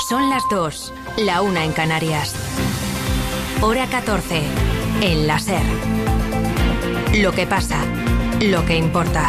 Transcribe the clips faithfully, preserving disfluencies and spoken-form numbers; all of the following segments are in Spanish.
Son las dos, la una en Canarias. Hora catorce, en la SER. Lo que pasa, lo que importa.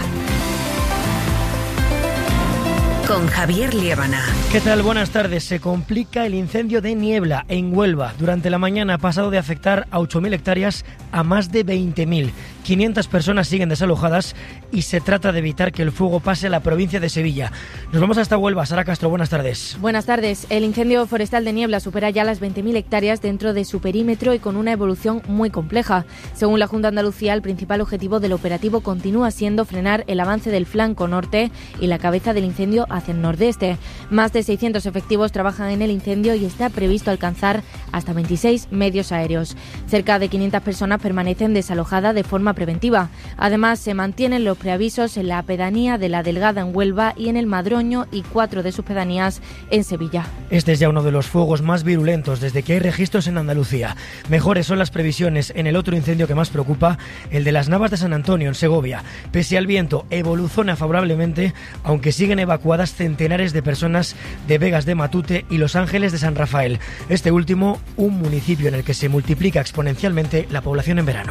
Con Javier Liébana. ¿Qué tal? Buenas tardes. Se complica el incendio de Niebla, en Huelva. Durante la mañana ha pasado de afectar a ocho mil hectáreas a más de veinte mil. quinientas personas siguen desalojadas y se trata de evitar que el fuego pase a la provincia de Sevilla. Nos vamos hasta Huelva. Sara Castro, buenas tardes. Buenas tardes. El incendio forestal de Niebla supera ya las veinte mil hectáreas dentro de su perímetro y con una evolución muy compleja. Según la Junta de Andalucía, el principal objetivo del operativo continúa siendo frenar el avance del flanco norte y la cabeza del incendio hacia el nordeste. Más de seiscientos efectivos trabajan en el incendio y está previsto alcanzar hasta veintiséis medios aéreos. Cerca de quinientas personas permanecen desalojadas de forma preventiva. Además, se mantienen los preavisos en la pedanía de La Delgada en Huelva y en el Madroño y cuatro de sus pedanías en Sevilla. Este es ya uno de los fuegos más virulentos desde que hay registros en Andalucía. Mejores son las previsiones en el otro incendio que más preocupa, el de las Navas de San Antonio en Segovia. Pese al viento, evoluciona favorablemente, aunque siguen evacuadas centenares de personas de Vegas de Matute y Los Ángeles de San Rafael. Este último, un municipio en el que se multiplica exponencialmente la población en verano.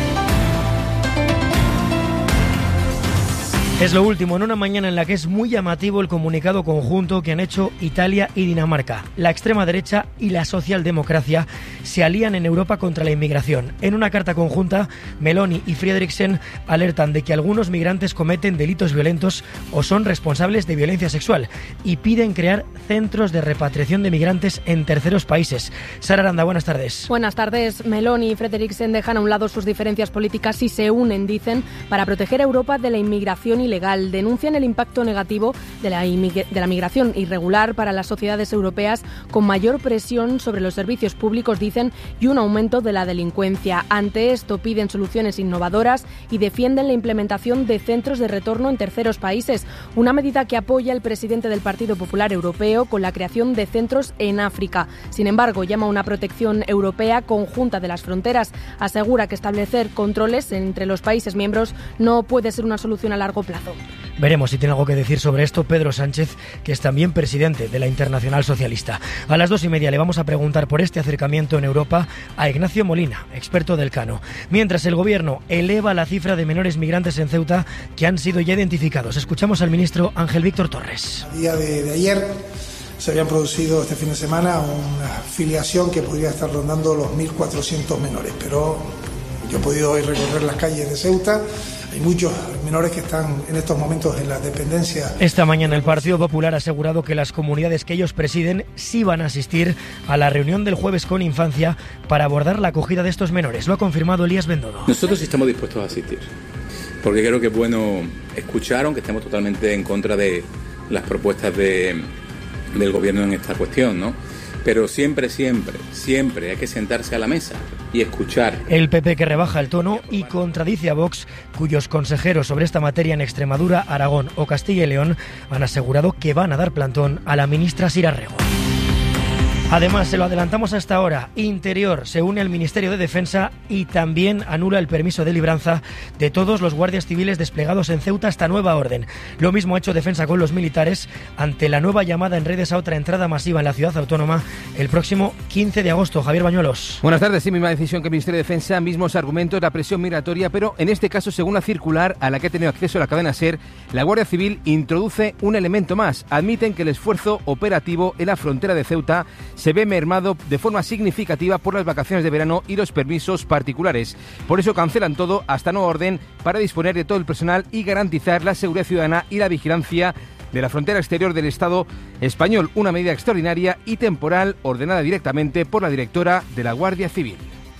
Es lo último en una mañana en la que es muy llamativo el comunicado conjunto que han hecho Italia y Dinamarca. La extrema derecha y la socialdemocracia se alían en Europa contra la inmigración. En una carta conjunta, Meloni y Frederiksen alertan de que algunos migrantes cometen delitos violentos o son responsables de violencia sexual y piden crear centros de repatriación de migrantes en terceros países. Sara Aranda, buenas tardes. Buenas tardes. Meloni y Frederiksen dejan a un lado sus diferencias políticas y se unen, dicen, para proteger a Europa de la inmigración y ilegal. Denuncian el impacto negativo de la, de la migración irregular para las sociedades europeas, con mayor presión sobre los servicios públicos, dicen, y un aumento de la delincuencia. Ante esto piden soluciones innovadoras y defienden la implementación de centros de retorno en terceros países, una medida que apoya el presidente del Partido Popular Europeo con la creación de centros en África. Sin embargo, llama a una protección europea conjunta de las fronteras. Asegura que establecer controles entre los países miembros no puede ser una solución a largo plazo. Veremos si tiene algo que decir sobre esto Pedro Sánchez, que es también presidente de la Internacional Socialista. A las dos y media le vamos a preguntar por este acercamiento en Europa a Ignacio Molina, experto del Cano. Mientras el Gobierno eleva la cifra de menores migrantes en Ceuta que han sido ya identificados. Escuchamos al ministro Ángel Víctor Torres. A día de, de ayer se habían producido este fin de semana una filiación que podría estar rondando los mil cuatrocientos menores, pero yo he podido hoy recorrer las calles de Ceuta. Hay muchos menores que están en estos momentos en la dependencia. Esta mañana el Partido Popular ha asegurado que las comunidades que ellos presiden sí van a asistir a la reunión del jueves con Infancia para abordar la acogida de estos menores. Lo ha confirmado Elías Bendodo. Nosotros estamos dispuestos a asistir, porque creo que es bueno escuchar, aunque estemos totalmente en contra de las propuestas de, del Gobierno en esta cuestión, ¿no? Pero siempre, siempre, siempre hay que sentarse a la mesa y escuchar. El P P que rebaja el tono y contradice a Vox, cuyos consejeros sobre esta materia en Extremadura, Aragón o Castilla y León han asegurado que van a dar plantón a la ministra Sira Rego. Además, se lo adelantamos hasta ahora, Interior se une al Ministerio de Defensa y también anula el permiso de libranza de todos los guardias civiles desplegados en Ceuta hasta nueva orden. Lo mismo ha hecho Defensa con los militares ante la nueva llamada en redes a otra entrada masiva en la ciudad autónoma el próximo quince de agosto. Javier Bañuelos. Buenas tardes. Sí, misma decisión que el Ministerio de Defensa, mismos argumentos, la presión migratoria, pero en este caso, según la circular a la que ha tenido acceso la cadena SER, la Guardia Civil introduce un elemento más. Admiten que el esfuerzo operativo en la frontera de Ceuta se ve mermado de forma significativa por las vacaciones de verano y los permisos particulares. Por eso cancelan todo hasta nueva orden para disponer de todo el personal y garantizar la seguridad ciudadana y la vigilancia de la frontera exterior del Estado español, una medida extraordinaria y temporal ordenada directamente por la directora de la Guardia Civil.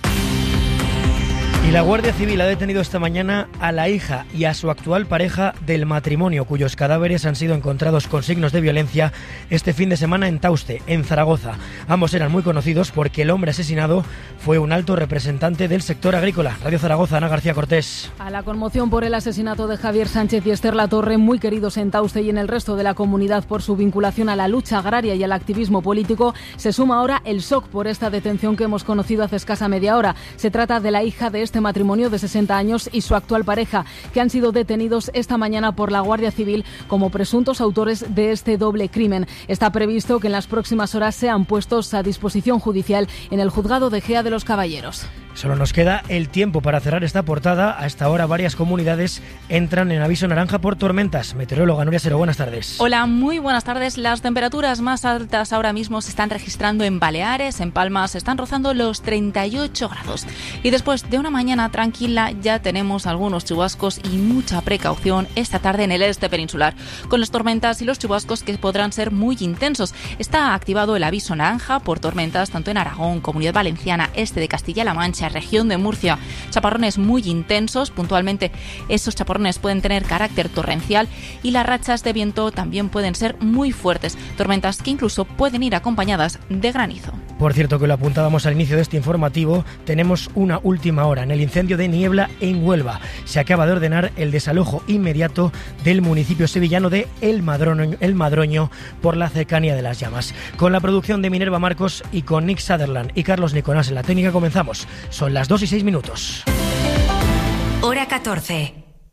Y la Guardia Civil ha detenido esta mañana a la hija y a su actual pareja del matrimonio, cuyos cadáveres han sido encontrados con signos de violencia este fin de semana en Tauste, en Zaragoza. Ambos eran muy conocidos porque el hombre asesinado fue un alto representante del sector agrícola. Radio Zaragoza, Ana García Cortés. A la conmoción por el asesinato de Javier Sánchez y Esther Latorre, muy queridos en Tauste y en el resto de la comunidad por su vinculación a la lucha agraria y al activismo político, se suma ahora el shock por esta detención que hemos conocido hace escasa media hora. Se trata de la hija de este este matrimonio de sesenta años y su actual pareja, que han sido detenidos esta mañana por la Guardia Civil como presuntos autores de este doble crimen. Está previsto que en las próximas horas sean puestos a disposición judicial en el juzgado de Gea de los Caballeros. Solo nos queda el tiempo para cerrar esta portada. A esta hora varias comunidades entran en aviso naranja por tormentas. Meteoróloga Nuria Sero, buenas tardes. Hola, muy buenas tardes. Las temperaturas más altas ahora mismo se están registrando en Baleares, en Palma se están rozando los treinta y ocho grados. Y después de una mañana tranquila ya tenemos algunos chubascos y mucha precaución esta tarde en el este peninsular, con las tormentas y los chubascos que podrán ser muy intensos. Está activado el aviso naranja por tormentas tanto en Aragón, Comunidad Valenciana, este de Castilla-La Mancha, región de Murcia. Chaparrones muy intensos, puntualmente esos chaparrones pueden tener carácter torrencial y las rachas de viento también pueden ser muy fuertes, tormentas que incluso pueden ir acompañadas de granizo. Por cierto, que lo apuntábamos al inicio de este informativo, tenemos una última hora en el incendio de Niebla en Huelva. Se acaba de ordenar el desalojo inmediato del municipio sevillano de El Madroño, El Madroño por la cercanía de las llamas. Con la producción de Minerva Marcos y con Nick Sutherland y Carlos Nicolás en la técnica comenzamos. Son las dos y seis minutos. Hora catorce.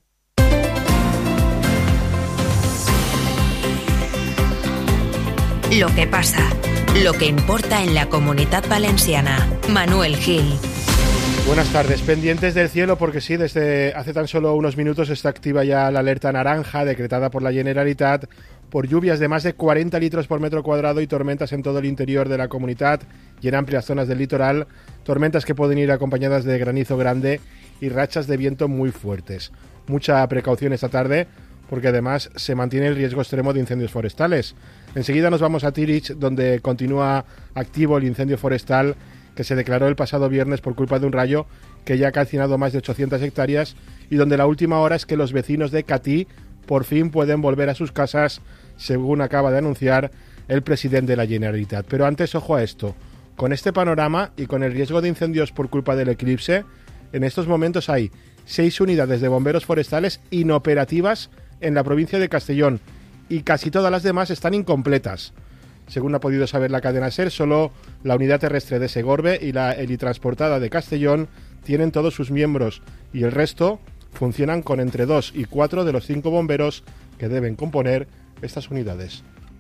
Lo que pasa, lo que importa en la Comunitat Valenciana. Manuel Gil. Buenas tardes. Pendientes del cielo porque sí, desde hace tan solo unos minutos está activa ya la alerta naranja decretada por la Generalitat por lluvias de más de cuarenta litros por metro cuadrado y tormentas en todo el interior de la comunidad y en amplias zonas del litoral, tormentas que pueden ir acompañadas de granizo grande y rachas de viento muy fuertes. Mucha precaución esta tarde porque además se mantiene el riesgo extremo de incendios forestales. Enseguida nos vamos a Tirich, donde continúa activo el incendio forestal que se declaró el pasado viernes por culpa de un rayo que ya ha calcinado más de ochocientas hectáreas y donde la última hora es que los vecinos de Catí por fin pueden volver a sus casas, según acaba de anunciar el presidente de la Generalitat. Pero antes, ojo a esto, con este panorama y con el riesgo de incendios por culpa del eclipse, en estos momentos hay seis unidades de bomberos forestales inoperativas en la provincia de Castellón y casi todas las demás están incompletas. Según ha podido saber la cadena SER, solo la unidad terrestre de Segorbe y la helitransportada de Castellón tienen todos sus miembros y el resto funcionan con entre dos y cuatro de los cinco bomberos que deben componer estas unidades.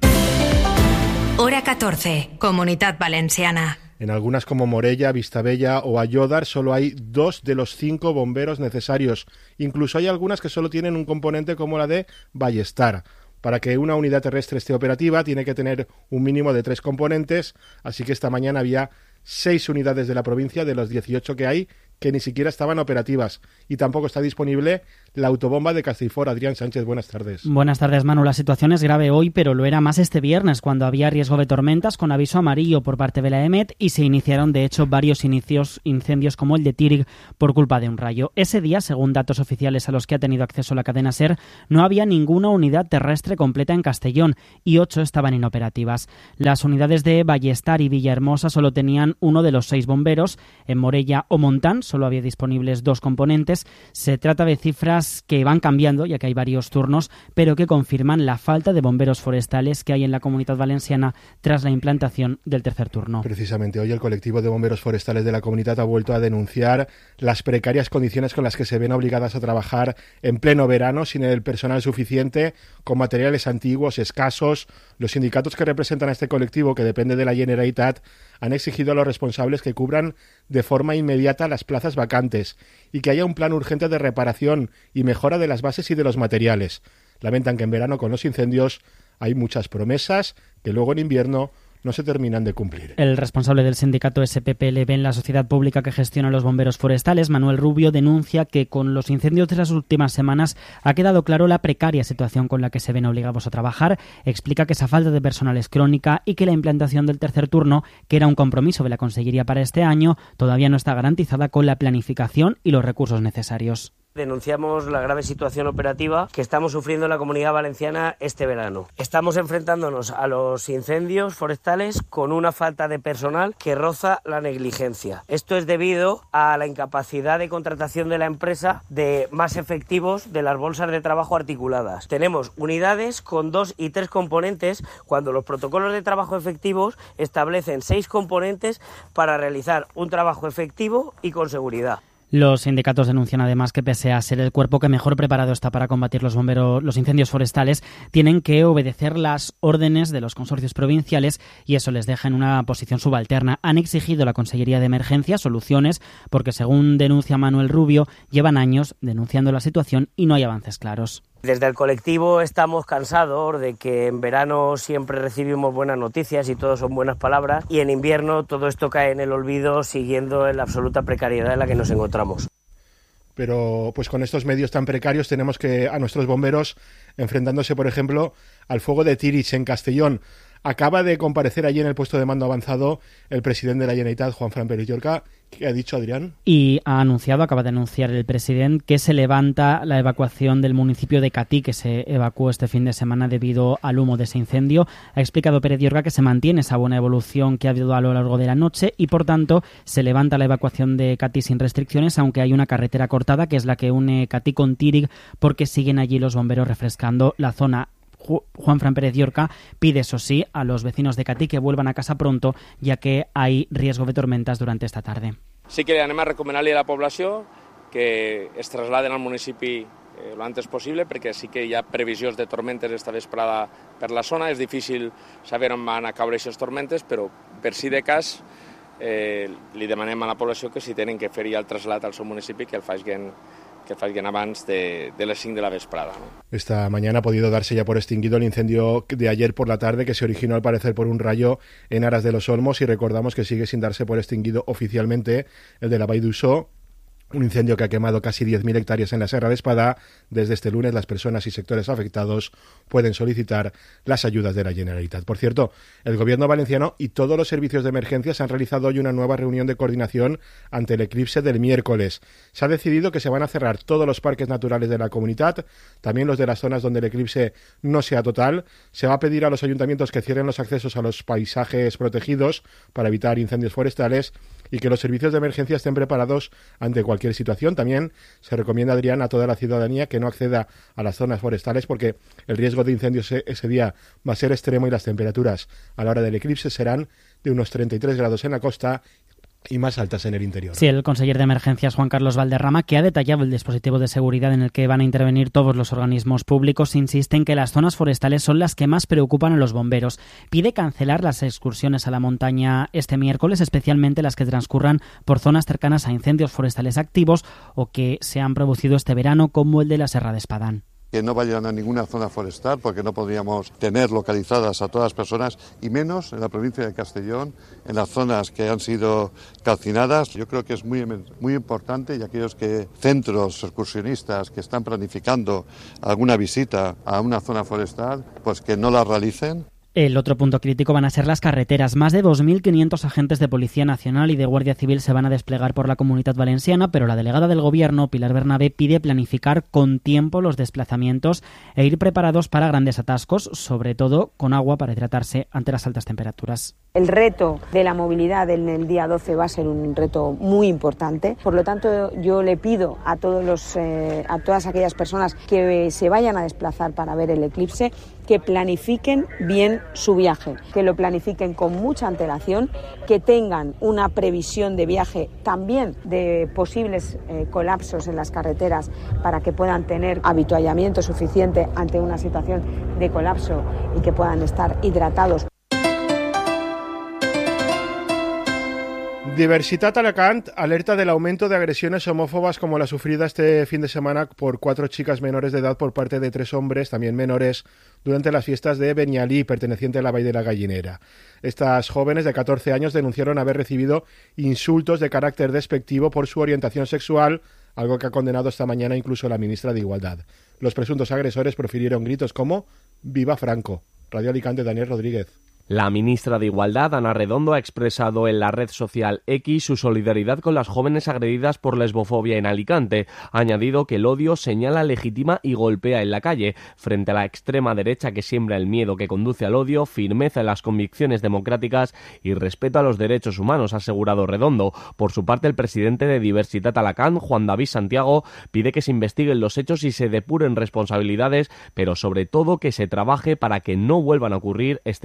Hora catorce, Comunitat Valenciana. En algunas como Morella, Vistabella o Ayodar solo hay dos de los cinco bomberos necesarios. Incluso hay algunas que solo tienen un componente como la de Ballestar. Para que una unidad terrestre esté operativa tiene que tener un mínimo de tres componentes, así que esta mañana había seis unidades de la provincia de los dieciocho que hay que ni siquiera estaban operativas y tampoco está disponible la autobomba de Castellfort. Adrián Sánchez, buenas tardes. Buenas tardes, Manu. La situación es grave hoy, pero lo era más este viernes, cuando había riesgo de tormentas con aviso amarillo por parte de la E M E T y se iniciaron, de hecho, varios inicios incendios como el de Tírig por culpa de un rayo. Ese día, según datos oficiales a los que ha tenido acceso la cadena SER, no había ninguna unidad terrestre completa en Castellón y ocho estaban inoperativas. Las unidades de Ballestar y Villahermosa solo tenían uno de los seis bomberos. En Morella o Montán solo había disponibles dos componentes. Se trata de cifras que van cambiando, ya que hay varios turnos, pero que confirman la falta de bomberos forestales que hay en la Comunitat Valenciana tras la implantación del tercer turno. Precisamente hoy el colectivo de bomberos forestales de la comunidad ha vuelto a denunciar las precarias condiciones con las que se ven obligadas a trabajar en pleno verano, sin el personal suficiente, con materiales antiguos, escasos. Los sindicatos que representan a este colectivo, que depende de la Generalitat, han exigido a los responsables que cubran de forma inmediata las plazas vacantes y que haya un plan urgente de reparación y mejora de las bases y de los materiales. Lamentan que en verano, con los incendios, hay muchas promesas que luego en invierno no se terminan de cumplir. El responsable del sindicato S P P L B en la sociedad pública que gestiona los bomberos forestales, Manuel Rubio, denuncia que con los incendios de las últimas semanas ha quedado claro la precaria situación con la que se ven obligados a trabajar. Explica que esa falta de personal es crónica y que la implantación del tercer turno, que era un compromiso de la Consellería para este año, todavía no está garantizada con la planificación y los recursos necesarios. Denunciamos la grave situación operativa que estamos sufriendo en la Comunidad Valenciana este verano. Estamos enfrentándonos a los incendios forestales con una falta de personal que roza la negligencia. Esto es debido a la incapacidad de contratación de la empresa de más efectivos de las bolsas de trabajo articuladas. Tenemos unidades con dos y tres componentes cuando los protocolos de trabajo efectivos establecen seis componentes para realizar un trabajo efectivo y con seguridad. Los sindicatos denuncian además que pese a ser el cuerpo que mejor preparado está para combatir los bomberos, los incendios forestales, tienen que obedecer las órdenes de los consorcios provinciales y eso les deja en una posición subalterna. Han exigido a la Consellería de Emergencia soluciones porque, según denuncia Manuel Rubio, llevan años denunciando la situación y no hay avances claros. Desde el colectivo estamos cansados de que en verano siempre recibimos buenas noticias y todo son buenas palabras y en invierno todo esto cae en el olvido siguiendo en la absoluta precariedad en la que nos encontramos. Pero pues con estos medios tan precarios tenemos que a nuestros bomberos enfrentándose, por ejemplo, al fuego de Tirich en Castellón. Acaba de comparecer allí en el puesto de mando avanzado el presidente de la Generalitat, Juanfran Pérez Llorca. ¿Qué ha dicho, Adrián? Y ha anunciado, acaba de anunciar el presidente, que se levanta la evacuación del municipio de Catí, que se evacuó este fin de semana debido al humo de ese incendio. Ha explicado Pérez Llorca que se mantiene esa buena evolución que ha habido a lo largo de la noche y, por tanto, se levanta la evacuación de Catí sin restricciones, aunque hay una carretera cortada, que es la que une Catí con Tírig, porque siguen allí los bomberos refrescando la zona. Juanfran Pérez Llorca pide, eso sí, a los vecinos de Catí que vuelvan a casa pronto, ya que hay riesgo de tormentas durante esta tarde. Sí que anem a recomanar-li a la població que es traslladen al municipi eh, lo antes possible, perquè sí que hi ha previsions de tormentes esta vesprada per la zona. És difícil saber on van a caure aquestes tormentes, però per si de cas eh, li demanem a la població que si tenen que fer ja el trasllat al seu municipi que el facin que fallen antes de, de las cinco de la vesprada, ¿no? Esta mañana ha podido darse ya por extinguido el incendio de ayer por la tarde, que se originó al parecer por un rayo en Aras de los Olmos, y recordamos que sigue sin darse por extinguido oficialmente el de la Vall d'Uixó, un incendio que ha quemado casi diez mil hectáreas en la Serra de Espadà. Desde este lunes las personas y sectores afectados pueden solicitar las ayudas de la Generalitat. Por cierto, el gobierno valenciano y todos los servicios de emergencias han realizado hoy una nueva reunión de coordinación ante el eclipse del miércoles. Se ha decidido que se van a cerrar todos los parques naturales de la comunidad, también los de las zonas donde el eclipse no sea total. Se va a pedir a los ayuntamientos que cierren los accesos a los paisajes protegidos para evitar incendios forestales y que los servicios de emergencia estén preparados ante cualquier situación. También se recomienda, Adrián, a toda la ciudadanía que no acceda a las zonas forestales porque el riesgo de incendios ese día va a ser extremo y las temperaturas a la hora del eclipse serán de unos treinta y tres grados en la costa y más altas en el interior. Sí, el conseller de Emergencias, Juan Carlos Valderrama, que ha detallado el dispositivo de seguridad en el que van a intervenir todos los organismos públicos, insiste en que las zonas forestales son las que más preocupan a los bomberos. Pide cancelar las excursiones a la montaña este miércoles, especialmente las que transcurran por zonas cercanas a incendios forestales activos o que se han producido este verano, como el de la Serra de Espadán. Que no vayan a ninguna zona forestal porque no podríamos tener localizadas a todas las personas y menos en la provincia de Castellón, en las zonas que han sido calcinadas. Yo creo que es muy, muy importante y aquellos que centros excursionistas que están planificando alguna visita a una zona forestal, pues que no la realicen. El otro punto crítico van a ser las carreteras. Más de dos mil quinientos agentes de Policía Nacional y de Guardia Civil se van a desplegar por la Comunitat Valenciana, pero la delegada del Gobierno, Pilar Bernabé, pide planificar con tiempo los desplazamientos e ir preparados para grandes atascos, sobre todo con agua para hidratarse ante las altas temperaturas. El reto de la movilidad en el día doce va a ser un reto muy importante. Por lo tanto, yo le pido a todos los, eh, a todas aquellas personas que se vayan a desplazar para ver el eclipse que planifiquen bien su viaje, que lo planifiquen con mucha antelación, que tengan una previsión de viaje también de posibles eh, colapsos en las carreteras para que puedan tener habituallamiento suficiente ante una situación de colapso y que puedan estar hidratados. Diversitat Alacant alerta del aumento de agresiones homófobas como la sufrida este fin de semana por cuatro chicas menores de edad por parte de tres hombres, también menores, durante las fiestas de Benialí, perteneciente a la Vall de la Gallinera. Estas jóvenes de catorce años denunciaron haber recibido insultos de carácter despectivo por su orientación sexual, algo que ha condenado esta mañana incluso la ministra de Igualdad. Los presuntos agresores profirieron gritos como «Viva Franco». Radio Alicante, Daniel Rodríguez. La ministra de Igualdad, Ana Redondo, ha expresado en la red social X su solidaridad con las jóvenes agredidas por lesbofobia en Alicante. Ha añadido que el odio señala, legitima y golpea en la calle. Frente a la extrema derecha que siembra el miedo que conduce al odio, firmeza en las convicciones democráticas y respeto a los derechos humanos, ha asegurado Redondo. Por su parte, el presidente de Diversitat Alacant, Juan David Santiago, pide que se investiguen los hechos y se depuren responsabilidades, pero sobre todo que se trabaje para que no vuelvan a ocurrir este tipo de agresiones.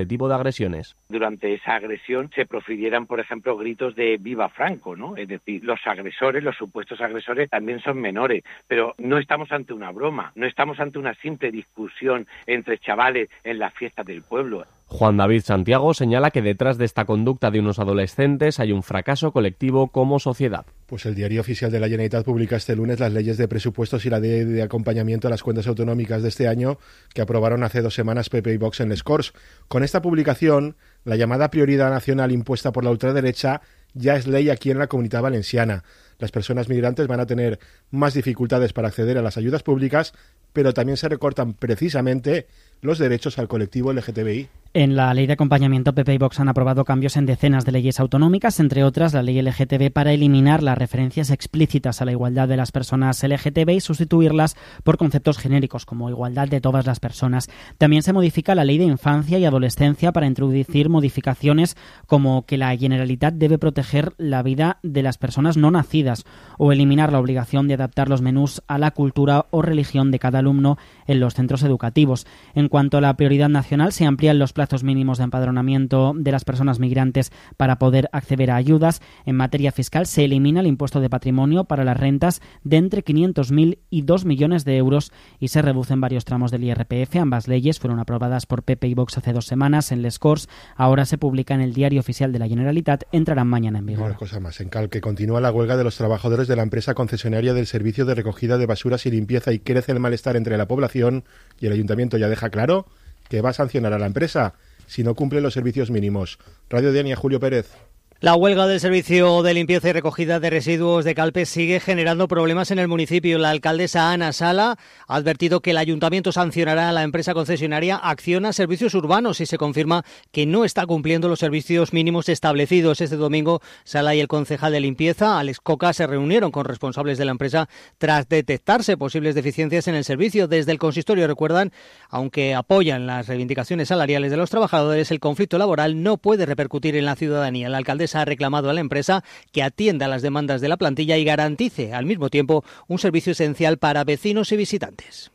agresiones. Durante esa agresión se profirieran, por ejemplo, gritos de viva Franco, ¿no? Es decir, los agresores, los supuestos agresores también son menores, pero no estamos ante una broma, no estamos ante una simple discusión entre chavales en la fiesta del pueblo. Juan David Santiago señala que detrás de esta conducta de unos adolescentes hay un fracaso colectivo como sociedad. Pues el Diario Oficial de la Generalitat publica este lunes las leyes de presupuestos y la ley de acompañamiento a las cuentas autonómicas de este año que aprobaron hace dos semanas P P y Vox en les Corts. Con esta publicación, la llamada prioridad nacional impuesta por la ultraderecha ya es ley aquí en la Comunitat Valenciana. Las personas migrantes van a tener más dificultades para acceder a las ayudas públicas, pero también se recortan precisamente los derechos al colectivo L G T B I. En la ley de acompañamiento, P P y Vox han aprobado cambios en decenas de leyes autonómicas, entre otras la ley L G T B, para eliminar las referencias explícitas a la igualdad de las personas L G T B y sustituirlas por conceptos genéricos como igualdad de todas las personas. También se modifica la ley de infancia y adolescencia para introducir modificaciones como que la Generalitat debe proteger la vida de las personas no nacidas o eliminar la obligación de adaptar los menús a la cultura o religión de cada alumno en los centros educativos. En cuanto a la prioridad nacional, se amplían los plazos mínimos de empadronamiento de las personas migrantes para poder acceder a ayudas. En materia fiscal, se elimina el impuesto de patrimonio para las rentas de entre quinientos mil y dos millones de euros y se reducen varios tramos del I R P F. Ambas leyes fueron aprobadas por P P y Vox hace dos semanas en les Corts. Ahora se publica en el Diario Oficial de la Generalitat. Entrarán mañana en vigor. Una cosa más. En Calque continúa la huelga de los trabajadores de la empresa concesionaria del servicio de recogida de basuras y limpieza y crece el malestar entre la población y el ayuntamiento ya deja claro que va a sancionar a la empresa si no cumple los servicios mínimos. Radio Denia, Julio Pérez. La huelga del servicio de limpieza y recogida de residuos de Calpe sigue generando problemas en el municipio. La alcaldesa Ana Sala ha advertido que el ayuntamiento sancionará a la empresa concesionaria Acciona Servicios Urbanos si se confirma que no está cumpliendo los servicios mínimos establecidos. Este domingo, Sala y el concejal de limpieza, Alex Coca, se reunieron con responsables de la empresa tras detectarse posibles deficiencias en el servicio. Desde el consistorio recuerdan, aunque apoyan las reivindicaciones salariales de los trabajadores, el conflicto laboral no puede repercutir en la ciudadanía. La alcaldesa ha reclamado a la empresa que atienda las demandas de la plantilla y garantice al mismo tiempo un servicio esencial para vecinos y visitantes.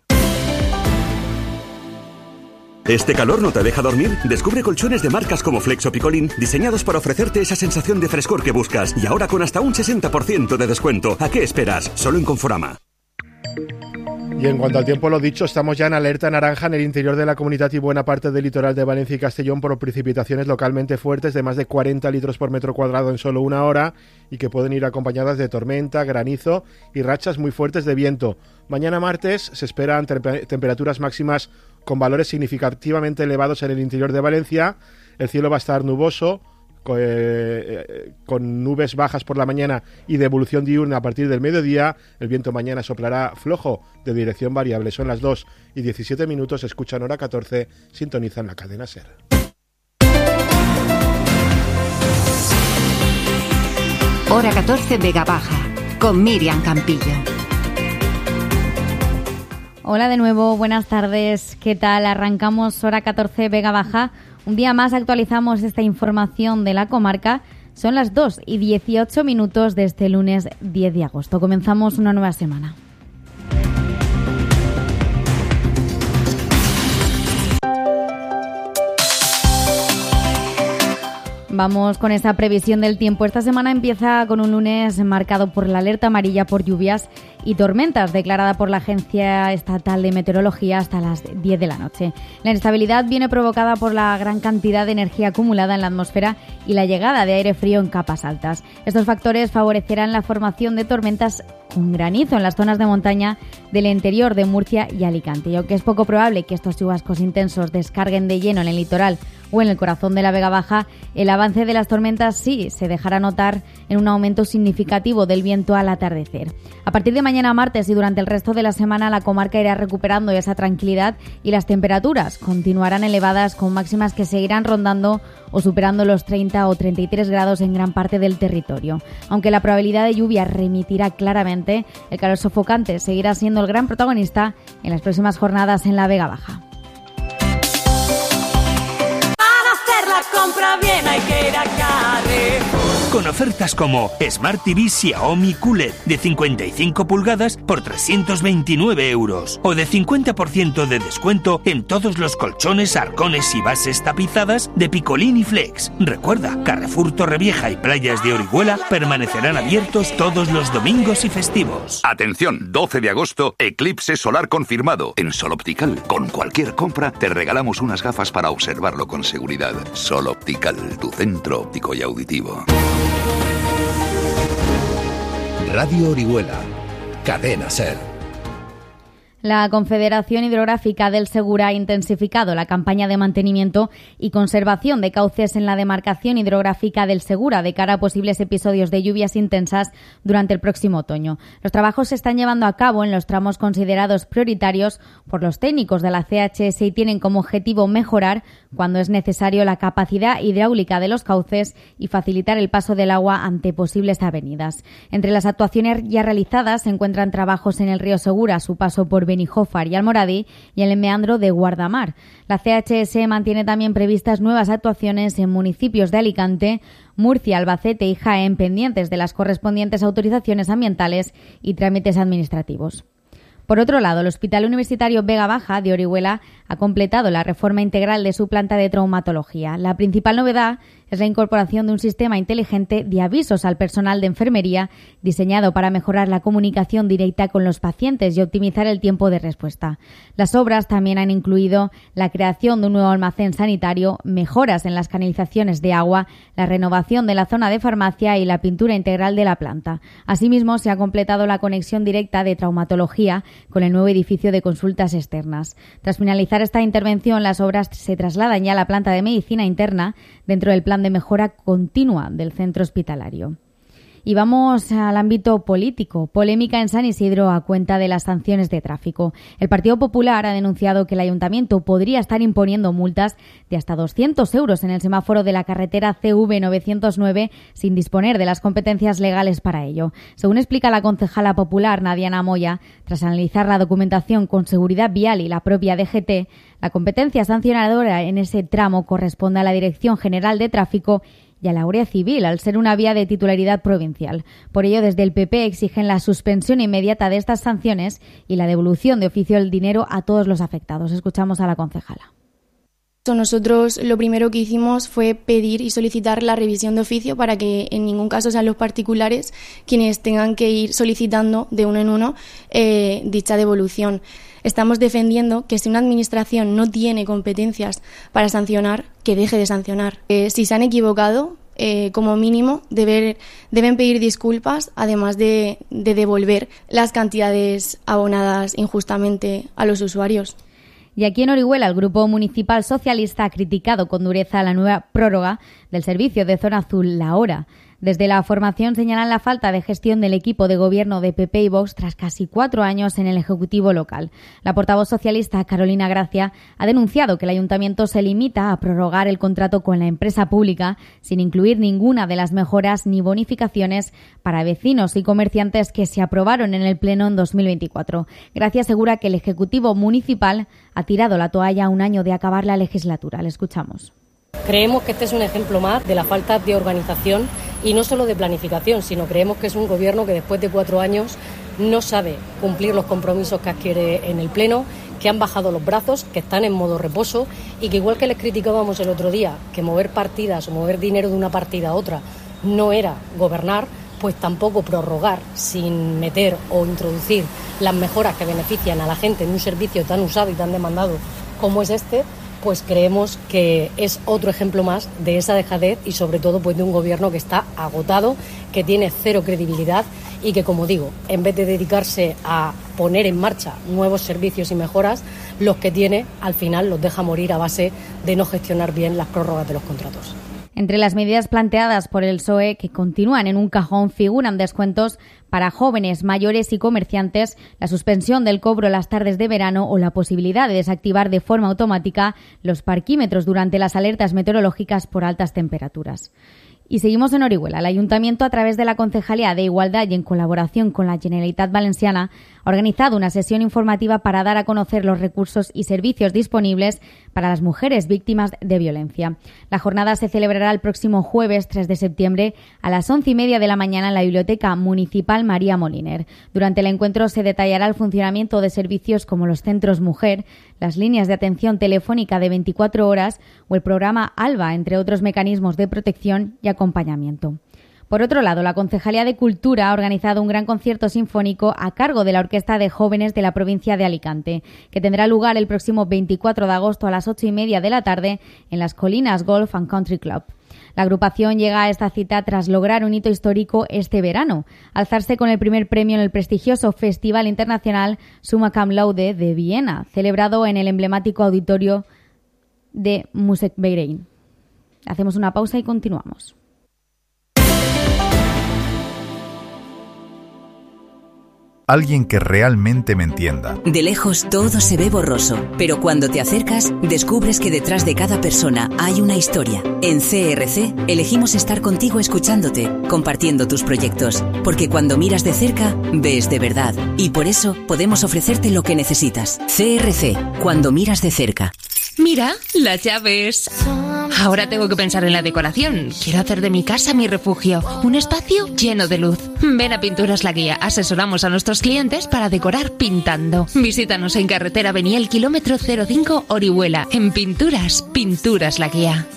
¿Este calor no te deja dormir? Descubre colchones de marcas como Flex o Picolín, diseñados para ofrecerte esa sensación de frescor que buscas y ahora con hasta un sesenta por ciento de descuento. ¿A qué esperas? Solo en Conforama. Y en cuanto al tiempo, lo dicho, estamos ya en alerta naranja en el interior de la comunidad y buena parte del litoral de Valencia y Castellón por precipitaciones localmente fuertes de más de cuarenta litros por metro cuadrado en solo una hora y que pueden ir acompañadas de tormenta, granizo y rachas muy fuertes de viento. Mañana martes se esperan temp- temperaturas máximas con valores significativamente elevados en el interior de Valencia. El cielo va a estar nuboso, con nubes bajas por la mañana y de evolución diurna a partir del mediodía. El viento mañana soplará flojo de dirección variable. Son las dos y diecisiete minutos, escuchan hora catorce, sintonizan la cadena SER. Hora catorce, Vega Baja, con Miriam Campillo. Hola de nuevo, buenas tardes. ¿Qué tal? Arrancamos hora catorce, Vega Baja. Un día más actualizamos esta información de la comarca. Son las dos y dieciocho minutos de este lunes diez de agosto. Comenzamos una nueva semana. Vamos con esa previsión del tiempo. Esta semana empieza con un lunes marcado por la alerta amarilla por lluvias y tormentas declarada por la Agencia Estatal de Meteorología hasta las diez de la noche. La inestabilidad viene provocada por la gran cantidad de energía acumulada en la atmósfera y la llegada de aire frío en capas altas. Estos factores favorecerán la formación de tormentas con granizo en las zonas de montaña del interior de Murcia y Alicante. Y aunque es poco probable que estos chubascos intensos descarguen de lleno en el litoral o en el corazón de la Vega Baja, el avance de las tormentas sí se dejará notar en un aumento significativo del viento al atardecer. A partir de mañana martes y durante el resto de la semana, la comarca irá recuperando esa tranquilidad y las temperaturas continuarán elevadas, con máximas que seguirán rondando o superando los treinta o treinta y tres grados en gran parte del territorio. Aunque la probabilidad de lluvia remitirá claramente, el calor sofocante seguirá siendo el gran protagonista en las próximas jornadas en la Vega Baja. Compra bien, hay que ir a Carrefour. Con con ofertas como Smart T V Xiaomi Q L E D de cincuenta y cinco pulgadas por trescientos veintinueve euros o de cincuenta por ciento de descuento en todos los colchones, arcones y bases tapizadas de Picolín y Flex. Recuerda, Carrefour Torrevieja y Playas de Orihuela permanecerán abiertos todos los domingos y festivos. Atención, doce de agosto, eclipse solar confirmado. En Sol Optical, con cualquier compra, te regalamos unas gafas para observarlo con seguridad. Sol Optical, tu centro óptico y auditivo. Radio Orihuela, Cadena SER. La Confederación Hidrográfica del Segura ha intensificado la campaña de mantenimiento y conservación de cauces en la demarcación hidrográfica del Segura de cara a posibles episodios de lluvias intensas durante el próximo otoño. Los trabajos se están llevando a cabo en los tramos considerados prioritarios por los técnicos de la C H S y tienen como objetivo mejorar, cuando es necesario, la capacidad hidráulica de los cauces y facilitar el paso del agua ante posibles avenidas. Entre las actuaciones ya realizadas se encuentran trabajos en el río Segura, su paso por Benijófar y Almoradí, y en el meandro de Guardamar. La C H S mantiene también previstas nuevas actuaciones en municipios de Alicante, Murcia, Albacete y Jaén, pendientes de las correspondientes autorizaciones ambientales y trámites administrativos. Por otro lado, el Hospital Universitario Vega Baja de Orihuela ha completado la reforma integral de su planta de traumatología. La principal novedad es la incorporación de un sistema inteligente de avisos al personal de enfermería diseñado para mejorar la comunicación directa con los pacientes y optimizar el tiempo de respuesta. Las obras también han incluido la creación de un nuevo almacén sanitario, mejoras en las canalizaciones de agua, la renovación de la zona de farmacia y la pintura integral de la planta. Asimismo, se ha completado la conexión directa de traumatología con el nuevo edificio de consultas externas. Tras finalizar esta intervención, las obras se trasladan ya a la planta de medicina interna dentro del plan de mejora continua del centro hospitalario. Y vamos al ámbito político. Polémica en San Isidro a cuenta de las sanciones de tráfico. El Partido Popular ha denunciado que el Ayuntamiento podría estar imponiendo multas de hasta doscientos euros en el semáforo de la carretera C V novecientos nueve sin disponer de las competencias legales para ello. Según explica la concejala popular Nadiana Moya, tras analizar la documentación con Seguridad Vial y la propia D G T, la competencia sancionadora en ese tramo corresponde a la Dirección General de Tráfico y a la Guardia Civil, al ser una vía de titularidad provincial. Por ello, desde el P P exigen la suspensión inmediata de estas sanciones y la devolución de oficio del dinero a todos los afectados. Escuchamos a la concejala. Nosotros lo primero que hicimos fue pedir y solicitar la revisión de oficio para que en ningún caso sean los particulares quienes tengan que ir solicitando de uno en uno eh, dicha devolución. Estamos defendiendo que si una administración no tiene competencias para sancionar, que deje de sancionar. Eh, si se han equivocado, eh, como mínimo deber, deben pedir disculpas, además de, de devolver las cantidades abonadas injustamente a los usuarios. Y aquí en Orihuela, el Grupo Municipal Socialista ha criticado con dureza la nueva prórroga del servicio de Zona Azul La Hora. Desde la formación señalan la falta de gestión del equipo de gobierno de P P y Vox tras casi cuatro años en el Ejecutivo local. La portavoz socialista Carolina Gracia ha denunciado que el Ayuntamiento se limita a prorrogar el contrato con la empresa pública sin incluir ninguna de las mejoras ni bonificaciones para vecinos y comerciantes que se aprobaron en el Pleno en dos mil veinticuatro. Gracia asegura que el Ejecutivo municipal ha tirado la toalla a un año de acabar la legislatura. Le escuchamos. Creemos que este es un ejemplo más de la falta de organización y no solo de planificación, sino creemos que es un gobierno que después de cuatro años no sabe cumplir los compromisos que adquiere en el Pleno, que han bajado los brazos, que están en modo reposo y que igual que les criticábamos el otro día, que mover partidas o mover dinero de una partida a otra no era gobernar, pues tampoco prorrogar sin meter o introducir las mejoras que benefician a la gente en un servicio tan usado y tan demandado como es este, pues creemos que es otro ejemplo más de esa dejadez y sobre todo pues de un gobierno que está agotado, que tiene cero credibilidad y que, como digo, en vez de dedicarse a poner en marcha nuevos servicios y mejoras, los que tiene al final los deja morir a base de no gestionar bien las prórrogas de los contratos. Entre las medidas planteadas por el P S O E que continúan en un cajón figuran descuentos Para jóvenes, mayores y comerciantes, la suspensión del cobro las tardes de verano o la posibilidad de desactivar de forma automática los parquímetros durante las alertas meteorológicas por altas temperaturas. Y seguimos en Orihuela. El Ayuntamiento, a través de la Concejalía de Igualdad y en colaboración con la Generalitat Valenciana, ha organizado una sesión informativa para dar a conocer los recursos y servicios disponibles para las mujeres víctimas de violencia. La jornada se celebrará el próximo jueves tres de septiembre a las once y media de la mañana en la Biblioteca Municipal María Moliner. Durante el encuentro se detallará el funcionamiento de servicios como los centros Mujer, las líneas de atención telefónica de veinticuatro horas o el programa ALBA, entre otros mecanismos de protección y acompañamiento. Por otro lado, la Concejalía de Cultura ha organizado un gran concierto sinfónico a cargo de la Orquesta de Jóvenes de la provincia de Alicante, que tendrá lugar el próximo veinticuatro de agosto a las ocho y media de la tarde en las Colinas Golf and Country Club. La agrupación llega a esta cita tras lograr un hito histórico este verano, alzarse con el primer premio en el prestigioso Festival Internacional Summa Cum Laude de Viena, celebrado en el emblemático auditorio de Musikverein. Hacemos una pausa y continuamos. Alguien que realmente me entienda. De lejos todo se ve borroso, pero cuando te acercas descubres que detrás de cada persona hay una historia. En C R C elegimos estar contigo escuchándote, compartiendo tus proyectos, porque cuando miras de cerca ves de verdad y por eso podemos ofrecerte lo que necesitas. C R C, cuando miras de cerca. Mira, las llaves. Ahora tengo que pensar en la decoración. Quiero hacer de mi casa mi refugio, un espacio lleno de luz. Ven a Pinturas La Guía. Asesoramos a nuestros clientes para decorar pintando. Visítanos en carretera Beniel, kilómetro cero cinco, Orihuela. En Pinturas, Pinturas La Guía.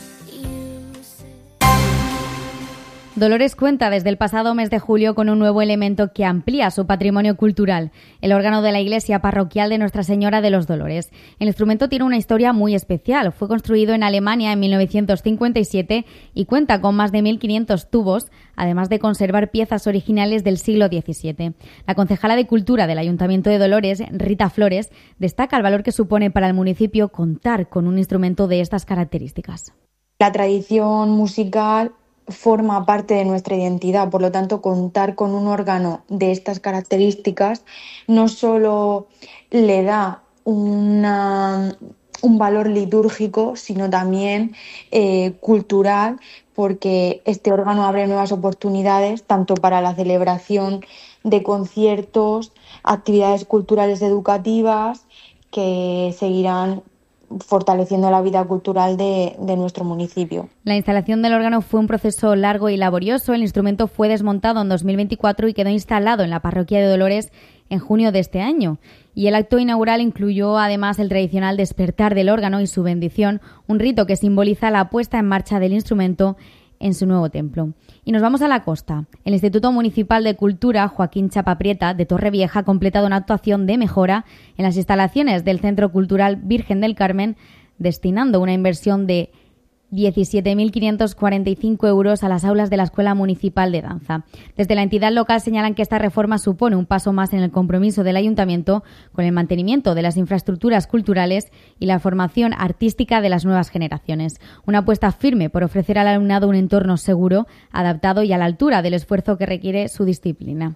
Dolores cuenta desde el pasado mes de julio con un nuevo elemento que amplía su patrimonio cultural, el órgano de la iglesia parroquial de Nuestra Señora de los Dolores. El instrumento tiene una historia muy especial. Fue construido en Alemania en mil novecientos cincuenta y siete y cuenta con más de mil quinientos tubos, además de conservar piezas originales del siglo diecisiete. La concejala de Cultura del Ayuntamiento de Dolores, Rita Flores, destaca el valor que supone para el municipio contar con un instrumento de estas características. La tradición musical forma parte de nuestra identidad, por lo tanto contar con un órgano de estas características no solo le da una, un valor litúrgico, sino también eh, cultural, porque este órgano abre nuevas oportunidades tanto para la celebración de conciertos, actividades culturales educativas que seguirán fortaleciendo la vida cultural de, de nuestro municipio. La instalación del órgano fue un proceso largo y laborioso. El instrumento fue desmontado en dos mil veinticuatro y quedó instalado en la parroquia de Dolores en junio de este año. Y el acto inaugural incluyó además el tradicional despertar del órgano y su bendición, un rito que simboliza la puesta en marcha del instrumento en su nuevo templo. Y nos vamos a la costa. El Instituto Municipal de Cultura Joaquín Chapaprieta de Torrevieja ha completado una actuación de mejora en las instalaciones del Centro Cultural Virgen del Carmen, destinando una inversión de diecisiete mil quinientos cuarenta y cinco euros a las aulas de la Escuela Municipal de Danza. Desde la entidad local señalan que esta reforma supone un paso más en el compromiso del Ayuntamiento con el mantenimiento de las infraestructuras culturales y la formación artística de las nuevas generaciones. Una apuesta firme por ofrecer al alumnado un entorno seguro, adaptado y a la altura del esfuerzo que requiere su disciplina.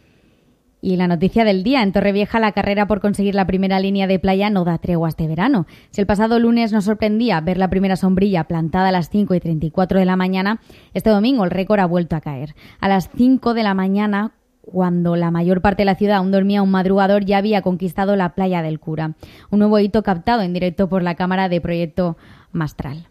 Y la noticia del día, en Torrevieja la carrera por conseguir la primera línea de playa no da tregua este verano. Si el pasado lunes nos sorprendía ver la primera sombrilla plantada a las cinco y treinta y cuatro de la mañana, este domingo el récord ha vuelto a caer. A las cinco de la mañana, cuando la mayor parte de la ciudad aún dormía, un madrugador ya había conquistado la playa del Cura. Un nuevo hito captado en directo por la cámara de Proyecto Mastral.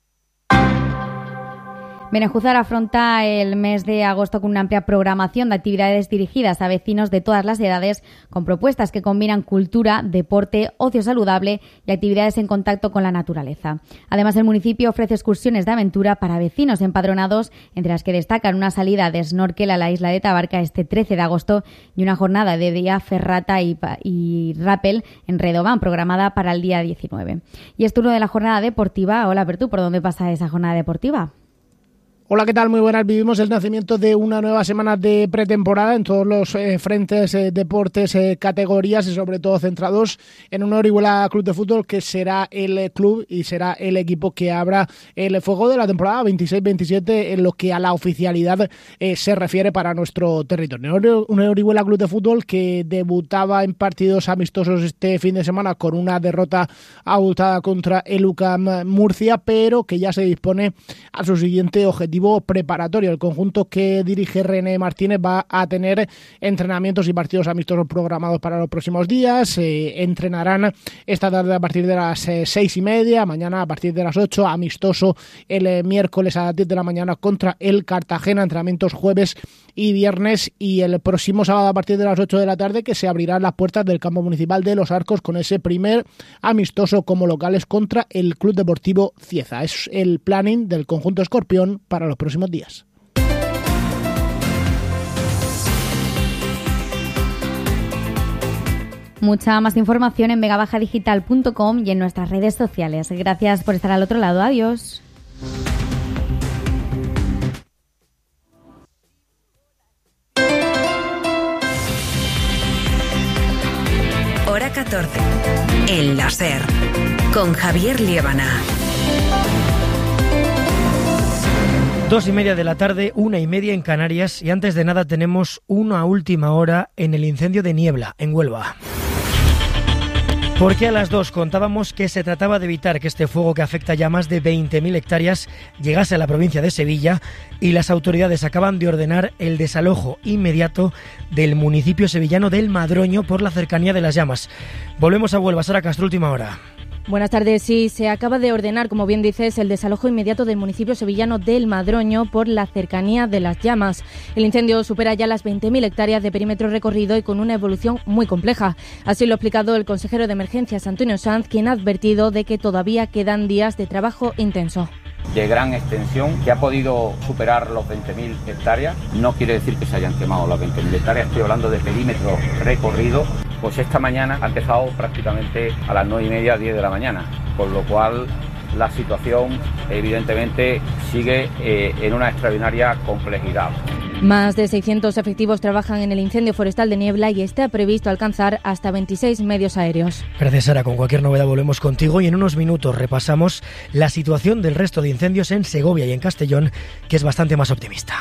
Benejúzar afronta el mes de agosto con una amplia programación de actividades dirigidas a vecinos de todas las edades, con propuestas que combinan cultura, deporte, ocio saludable y actividades en contacto con la naturaleza. Además, el municipio ofrece excursiones de aventura para vecinos empadronados, entre las que destacan una salida de snorkel a la isla de Tabarca este trece de agosto y una jornada de día ferrata y, y rappel en Redován, programada para el día diecinueve. Y es turno de la jornada deportiva. Hola, Bertú, ¿por dónde pasa esa jornada deportiva? Hola, ¿qué tal? Muy buenas. Vivimos el nacimiento de una nueva semana de pretemporada en todos los eh, frentes, eh, deportes, eh, categorías y sobre todo centrados en un Orihuela Club de Fútbol que será el eh, club y será el equipo que abra el fuego de la temporada veintiséis veintisiete en lo que a la oficialidad eh, se refiere para nuestro territorio. Un Orihuela Club de Fútbol que debutaba en partidos amistosos este fin de semana con una derrota abultada contra el U C A M Murcia, pero que ya se dispone a su siguiente objetivo preparatorio. El conjunto que dirige René Martínez va a tener entrenamientos y partidos amistosos programados para los próximos días. Eh, entrenarán esta tarde a partir de las eh, seis y media, mañana a partir de las ocho, amistoso el eh, miércoles a las diez de la mañana contra el Cartagena, entrenamientos jueves y viernes, y el próximo sábado a partir de las ocho de la tarde que se abrirán las puertas del campo municipal de Los Arcos con ese primer amistoso como locales contra el Club Deportivo Cieza. Es el planning del conjunto escorpión para los próximos días. Mucha más información en vega baja digital punto com y en nuestras redes sociales. Gracias por estar al otro lado. Adiós. Hora catorce. El láser. Con Javier Liébana. Dos y media de la tarde, una y media en Canarias, y antes de nada tenemos una última hora en el incendio de Niebla, en Huelva. Porque a las dos contábamos que se trataba de evitar que este fuego que afecta ya más de veinte mil hectáreas llegase a la provincia de Sevilla, y las autoridades acaban de ordenar el desalojo inmediato del municipio sevillano del Madroño por la cercanía de las llamas. Volvemos a Huelva. Sara Castro, última hora. Buenas tardes. Sí, se acaba de ordenar, como bien dices, el desalojo inmediato del municipio sevillano del Madroño por la cercanía de las llamas. El incendio supera ya las veinte mil hectáreas de perímetro recorrido y con una evolución muy compleja. Así lo ha explicado el consejero de Emergencias, Antonio Sanz, quien ha advertido de que todavía quedan días de trabajo intenso. De gran extensión, que ha podido superar los veinte mil hectáreas. No quiere decir que se hayan quemado las veinte mil hectáreas, estoy hablando de perímetro recorrido. Pues esta mañana ha empezado prácticamente a las nueve y media, diez de la mañana, con lo cual la situación evidentemente sigue eh, en una extraordinaria complejidad. Más de seiscientos efectivos trabajan en el incendio forestal de Niebla y está previsto alcanzar hasta veintiséis medios aéreos. Gracias, Sara. Con cualquier novedad volvemos contigo y en unos minutos repasamos la situación del resto de incendios en Segovia y en Castellón, que es bastante más optimista.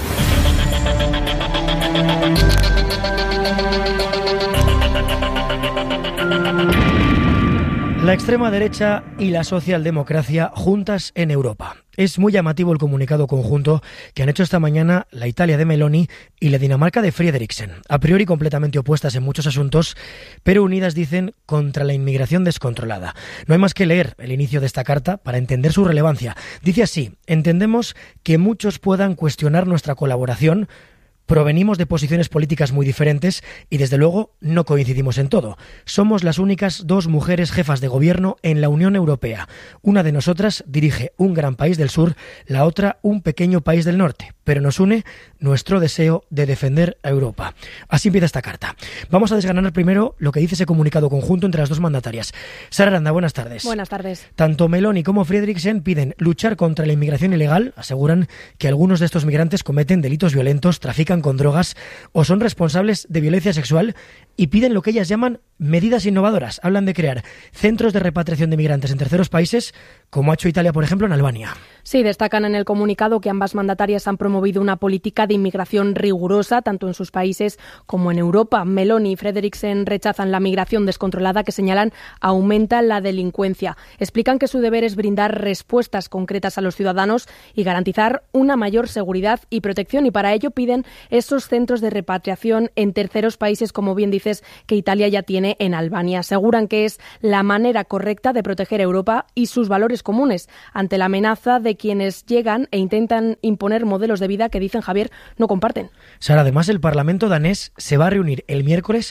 La extrema derecha y la socialdemocracia juntas en Europa. Es muy llamativo el comunicado conjunto que han hecho esta mañana la Italia de Meloni y la Dinamarca de Frederiksen. A priori completamente opuestas en muchos asuntos, pero unidas, dicen, contra la inmigración descontrolada. No hay más que leer el inicio de esta carta para entender su relevancia. Dice así: entendemos que muchos puedan cuestionar nuestra colaboración. Provenimos de posiciones políticas muy diferentes y, desde luego, no coincidimos en todo. Somos las únicas dos mujeres jefas de gobierno en la Unión Europea. Una de nosotras dirige un gran país del sur, la otra un pequeño país del norte. Pero nos une nuestro deseo de defender a Europa. Así empieza esta carta. Vamos a desgranar primero lo que dice ese comunicado conjunto entre las dos mandatarias. Sara Aranda, buenas tardes. Buenas tardes. Tanto Meloni como Frederiksen piden luchar contra la inmigración ilegal. Aseguran que algunos de estos migrantes cometen delitos violentos, trafican con drogas o son responsables de violencia sexual, y piden lo que ellas llaman medidas innovadoras. Hablan de crear centros de repatriación de migrantes en terceros países, como ha hecho Italia, por ejemplo, en Albania. Sí, destacan en el comunicado que ambas mandatarias han promovido una política de inmigración rigurosa, tanto en sus países como en Europa. Meloni y Frederiksen rechazan la migración descontrolada, que señalan aumenta la delincuencia. Explican que su deber es brindar respuestas concretas a los ciudadanos y garantizar una mayor seguridad y protección, y para ello piden esos centros de repatriación en terceros países, como bien dices, que Italia ya tiene en Albania. Aseguran que es la manera correcta de proteger a Europa y sus valores comunes ante la amenaza de quienes llegan e intentan imponer modelos de vida que, dicen, Javier, no comparten. Sara, además el Parlamento danés se va a reunir el miércoles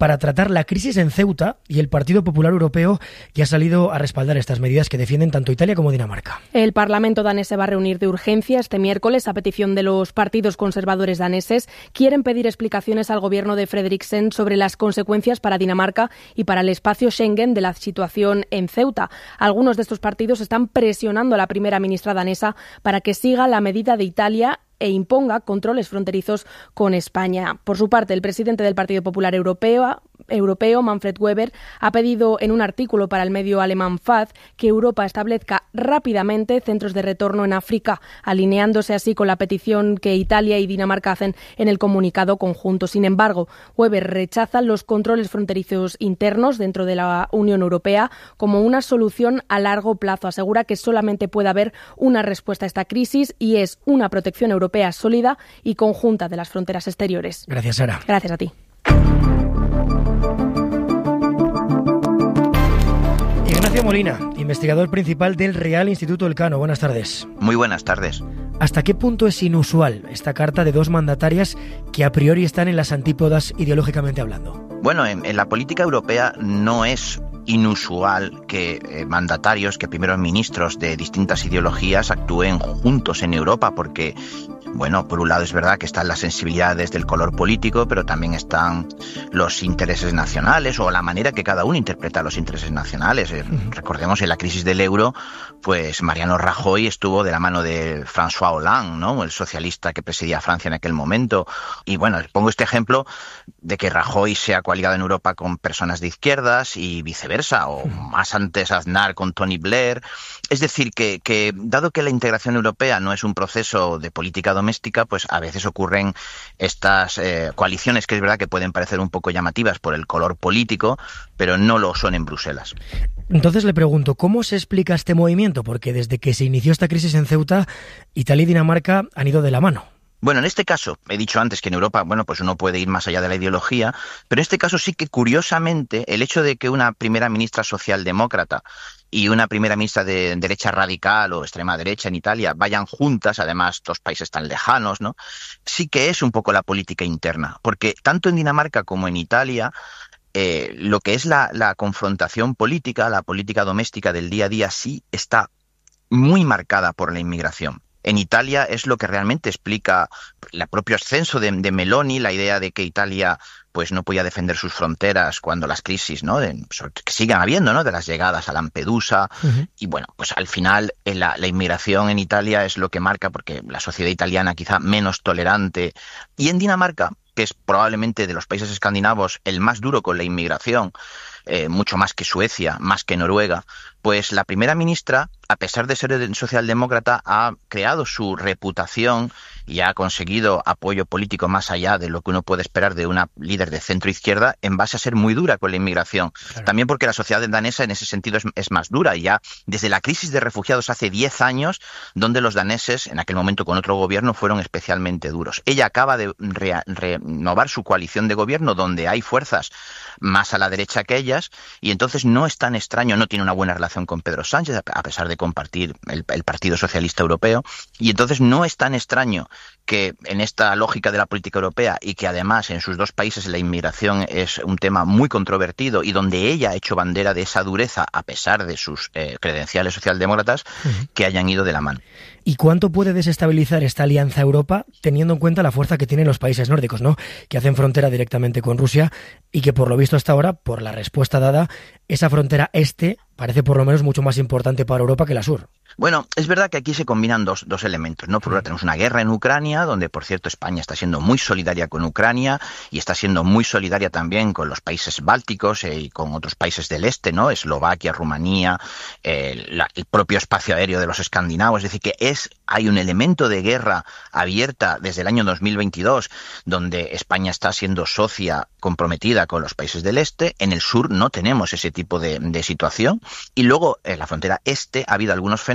para tratar la crisis en Ceuta, y el Partido Popular Europeo ya ha salido a respaldar estas medidas que defienden tanto Italia como Dinamarca. El Parlamento danés se va a reunir de urgencia este miércoles a petición de los partidos conservadores daneses. Quieren pedir explicaciones al gobierno de Frederiksen sobre las consecuencias para Dinamarca y para el espacio Schengen de la situación en Ceuta. Algunos de estos partidos están presionando a la primera ministra danesa para que siga la medida de Italia e imponga controles fronterizos con España. Por su parte, el presidente del Partido Popular Europeo, Europeo, Manfred Weber, ha pedido en un artículo para el medio alemán F A Z que Europa establezca rápidamente centros de retorno en África, alineándose así con la petición que Italia y Dinamarca hacen en el comunicado conjunto. Sin embargo, Weber rechaza los controles fronterizos internos dentro de la Unión Europea como una solución a largo plazo. Asegura que solamente puede haber una respuesta a esta crisis y es una protección europea sólida y conjunta de las fronteras exteriores. Gracias, Sara. Gracias a ti. Ignacio Molina, investigador principal del Real Instituto Elcano. Buenas tardes. Muy buenas tardes. ¿Hasta qué punto es inusual esta carta de dos mandatarias que a priori están en las antípodas ideológicamente hablando? Bueno, en, en la política europea no es inusual que eh, mandatarios, que primeros ministros de distintas ideologías actúen juntos en Europa, porque, bueno, por un lado es verdad que están las sensibilidades del color político, pero también están los intereses nacionales o la manera que cada uno interpreta los intereses nacionales. Eh, recordemos en la crisis del euro, pues Mariano Rajoy estuvo de la mano de François Hollande, ¿no?, el socialista que presidía Francia en aquel momento. Y bueno, les pongo este ejemplo de que Rajoy se ha coaligado en Europa con personas de izquierdas y viceversa, o más antes Aznar con Tony Blair. Es decir, que, que dado que la integración europea no es un proceso de política doméstica, pues a veces ocurren estas eh, coaliciones que es verdad que pueden parecer un poco llamativas por el color político, pero no lo son en Bruselas. Entonces le pregunto, ¿cómo se explica este movimiento? Porque desde que se inició esta crisis en Ceuta, Italia y Dinamarca han ido de la mano. Bueno, en este caso, he dicho antes que en Europa, bueno, pues uno puede ir más allá de la ideología, pero en este caso sí que, curiosamente, el hecho de que una primera ministra socialdemócrata y una primera ministra de derecha radical o extrema derecha en Italia vayan juntas, además dos países tan lejanos, ¿no?, sí que es un poco la política interna, porque tanto en Dinamarca como en Italia, eh, lo que es la, la confrontación política, la política doméstica del día a día, sí está muy marcada por la inmigración. En Italia es lo que realmente explica el propio ascenso de, de Meloni, la idea de que Italia pues no podía defender sus fronteras cuando las crisis, ¿no?, de, que sigan habiendo, ¿no?, de las llegadas a Lampedusa. Uh-huh. Y bueno, pues al final la, la inmigración en Italia es lo que marca, porque la sociedad italiana quizá menos tolerante. Y en Dinamarca, que es probablemente de los países escandinavos el más duro con la inmigración, eh, mucho más que Suecia, más que Noruega, pues la primera ministra, a pesar de ser socialdemócrata, ha creado su reputación y ha conseguido apoyo político más allá de lo que uno puede esperar de una líder de centro-izquierda, en base a ser muy dura con la inmigración. Claro. También porque la sociedad danesa en ese sentido es, es más dura, ya desde la crisis de refugiados hace diez años, donde los daneses, en aquel momento con otro gobierno, fueron especialmente duros. Ella acaba de re- renovar su coalición de gobierno, donde hay fuerzas más a la derecha que ellas, y entonces no es tan extraño, no tiene una buena relación con Pedro Sánchez, a pesar de compartir el, el Partido Socialista Europeo, y entonces no es tan extraño que en esta lógica de la política europea, y que además en sus dos países la inmigración es un tema muy controvertido y donde ella ha hecho bandera de esa dureza a pesar de sus eh, credenciales socialdemócratas, uh-huh. que hayan ido de la mano. ¿Y cuánto puede desestabilizar esta alianza Europa teniendo en cuenta la fuerza que tienen los países nórdicos, ¿no?, que hacen frontera directamente con Rusia y que por lo visto hasta ahora, por la respuesta dada, esa frontera este parece por lo menos mucho más importante para Europa que la sur? Bueno, es verdad que aquí se combinan dos, dos elementos, ¿no? Por un lado tenemos una guerra en Ucrania, donde por cierto España está siendo muy solidaria con Ucrania y está siendo muy solidaria también con los países bálticos eh, y con otros países del este, ¿no? Eslovaquia, Rumanía, eh, la, el propio espacio aéreo de los escandinavos. Es decir, que es hay un elemento de guerra abierta desde el año dos mil veintidós, donde España está siendo socia comprometida con los países del este. En el sur no tenemos ese tipo de, de situación. Y luego en la frontera este ha habido algunos fenómenos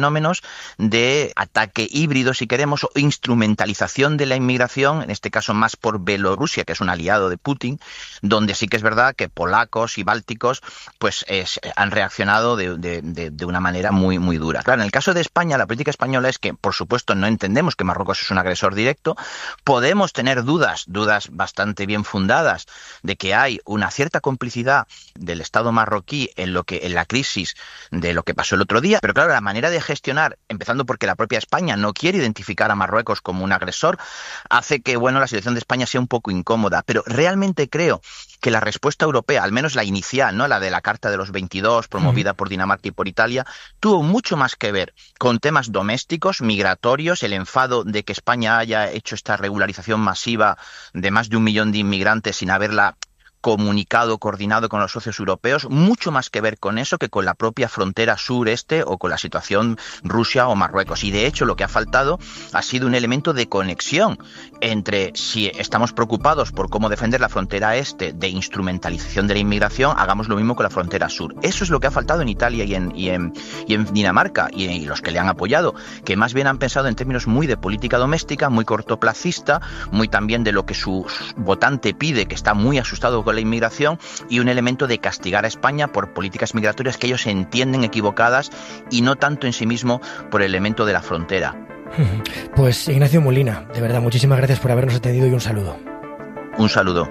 fenómenos de ataque híbrido, si queremos, o instrumentalización de la inmigración, en este caso más por Bielorrusia, que es un aliado de Putin, donde sí que es verdad que polacos y bálticos pues es, han reaccionado de, de, de, de una manera muy, muy dura. Claro, en el caso de España, la política española es que, por supuesto, no entendemos que Marruecos es un agresor directo. Podemos tener dudas, dudas bastante bien fundadas, de que hay una cierta complicidad del Estado marroquí en lo que en la crisis de lo que pasó el otro día, pero claro, la manera de gestionar, empezando porque la propia España no quiere identificar a Marruecos como un agresor, hace que, bueno, la situación de España sea un poco incómoda, pero realmente creo que la respuesta europea, al menos la inicial, ¿no?, la de la Carta de los veintidós, promovida por Dinamarca y por Italia, tuvo mucho más que ver con temas domésticos, migratorios, el enfado de que España haya hecho esta regularización masiva de más de un millón de inmigrantes sin haberla comunicado, coordinado con los socios europeos, mucho más que ver con eso que con la propia frontera sur-este o con la situación Rusia o Marruecos. Y de hecho lo que ha faltado ha sido un elemento de conexión entre si estamos preocupados por cómo defender la frontera este de instrumentalización de la inmigración, hagamos lo mismo con la frontera sur. Eso es lo que ha faltado en Italia y en, y en, y en Dinamarca y, y los que le han apoyado, que más bien han pensado en términos muy de política doméstica, muy cortoplacista, muy también de lo que su votante pide, que está muy asustado con la inmigración, y un elemento de castigar a España por políticas migratorias que ellos entienden equivocadas y no tanto en sí mismo por el elemento de la frontera. Pues Ignacio Molina, de verdad, muchísimas gracias por habernos atendido y un saludo. Un saludo.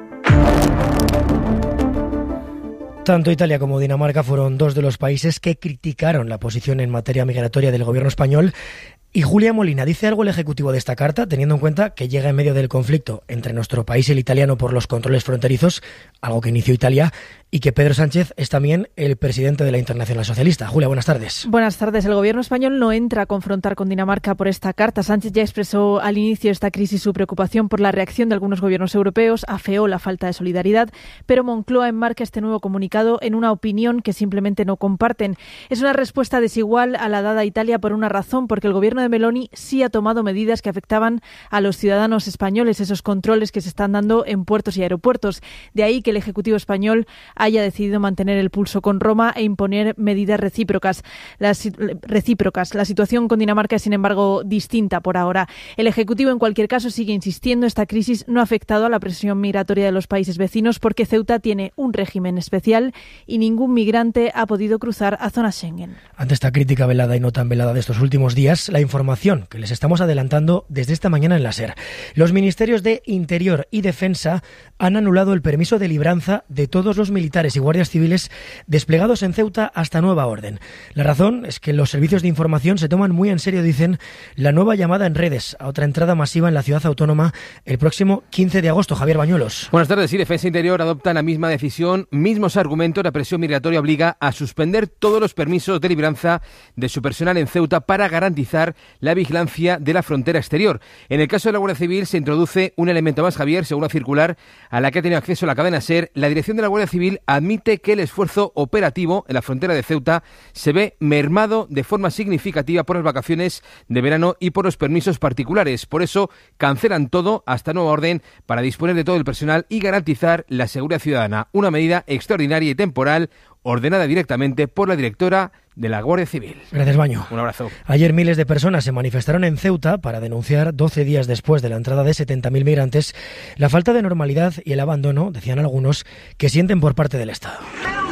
Tanto Italia como Dinamarca fueron dos de los países que criticaron la posición en materia migratoria del gobierno español. Y Julia Molina, ¿dice algo el ejecutivo de esta carta, teniendo en cuenta que llega en medio del conflicto entre nuestro país y el italiano por los controles fronterizos, algo que inició Italia, y que Pedro Sánchez es también el presidente de la Internacional Socialista? Julia, buenas tardes. Buenas tardes. El gobierno español no entra a confrontar con Dinamarca por esta carta. Sánchez ya expresó al inicio de esta crisis su preocupación por la reacción de algunos gobiernos europeos, afeó la falta de solidaridad, pero Moncloa enmarca este nuevo comunicado en una opinión que simplemente no comparten. Es una respuesta desigual a la dada a Italia por una razón, porque el gobierno de Meloni sí ha tomado medidas que afectaban a los ciudadanos españoles, esos controles que se están dando en puertos y aeropuertos. De ahí que el Ejecutivo español haya decidido mantener el pulso con Roma e imponer medidas recíprocas. Las, recíprocas. La situación con Dinamarca es, sin embargo, distinta por ahora. El Ejecutivo, en cualquier caso, sigue insistiendo, esta crisis no ha afectado a la presión migratoria de los países vecinos porque Ceuta tiene un régimen especial y ningún migrante ha podido cruzar a zona Schengen. Ante esta crítica velada y no tan velada de estos últimos días, la información que les estamos adelantando desde esta mañana en la SER. Los ministerios de Interior y Defensa han anulado el permiso de libranza de todos los militares y guardias civiles desplegados en Ceuta hasta nueva orden. La razón es que los servicios de información se toman muy en serio, dicen, la nueva llamada en redes a otra entrada masiva en la ciudad autónoma el próximo quince de agosto. Javier Bañuelos. Buenas tardes. Sí, Defensa e Interior adoptan la misma decisión, mismos argumentos. La presión migratoria obliga a suspender todos los permisos de libranza de su personal en Ceuta para garantizar la vigilancia de la frontera exterior. En el caso de la Guardia Civil se introduce un elemento más, Javier, según la circular a la que ha tenido acceso la cadena SER. La dirección de la Guardia Civil admite que el esfuerzo operativo en la frontera de Ceuta se ve mermado de forma significativa por las vacaciones de verano y por los permisos particulares. Por eso cancelan todo hasta nueva orden para disponer de todo el personal y garantizar la seguridad ciudadana. Una medida extraordinaria y temporal ordenada directamente por la directora de la Guardia Civil. Gracias, Baño. Un abrazo. Ayer miles de personas se manifestaron en Ceuta para denunciar, doce días después de la entrada de setenta mil migrantes, la falta de normalidad y el abandono, decían algunos, que sienten por parte del Estado.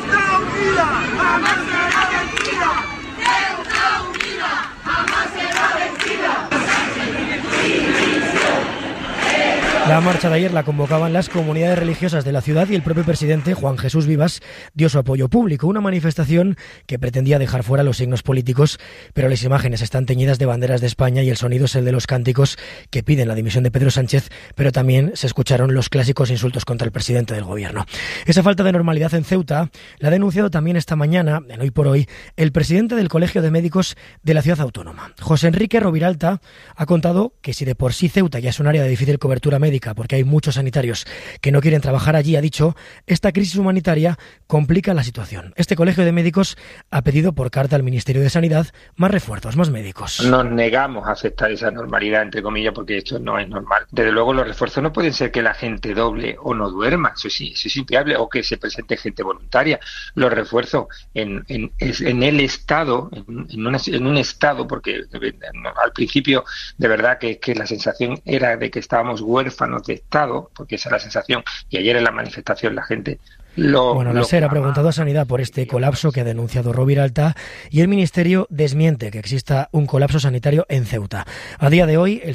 La marcha de ayer la convocaban las comunidades religiosas de la ciudad y el propio presidente, Juan Jesús Vivas, dio su apoyo público. Una manifestación que pretendía dejar fuera los signos políticos, pero las imágenes están teñidas de banderas de España y el sonido es el de los cánticos que piden la dimisión de Pedro Sánchez, pero también se escucharon los clásicos insultos contra el presidente del gobierno. Esa falta de normalidad en Ceuta la ha denunciado también esta mañana, en Hoy por Hoy, el presidente del Colegio de Médicos de la ciudad autónoma. José Enrique Roviralta ha contado que si de por sí Ceuta ya es un área de difícil cobertura médica, médica, porque hay muchos sanitarios que no quieren trabajar allí, ha dicho, esta crisis humanitaria complica la situación. Este colegio de médicos ha pedido por carta al Ministerio de Sanidad más refuerzos, más médicos. Nos negamos a aceptar esa normalidad, entre comillas, porque esto no es normal. Desde luego los refuerzos no pueden ser que la gente doble o no duerma, eso sí, eso es inviable, o que se presente gente voluntaria. Los refuerzos en, en, en el Estado, en, en, una, en un Estado, porque al principio de verdad que, que la sensación era de que estábamos huérfanos de Estado, porque esa es la sensación, y ayer en la manifestación la gente Lo, bueno, la SER ha preguntado a Sanidad por este colapso que ha denunciado Roviralta y el Ministerio desmiente que exista un colapso sanitario en Ceuta. A día de hoy, el